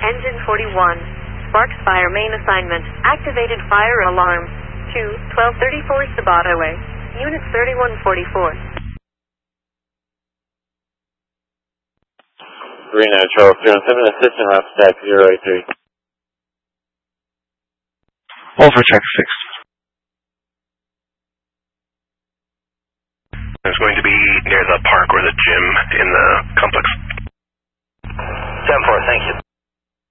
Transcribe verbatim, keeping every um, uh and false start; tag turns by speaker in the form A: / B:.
A: Engine forty-one. Sparks fire main assignment. Activated fire alarm. two, twelve thirty-four Sabato Way. Unit thirty-one forty-four.
B: three nine Charles zero seven, assistant route stack zero eight three.
C: Over check six.
D: It's going to be near the park or the gym in the complex.
E: seven four, thank you.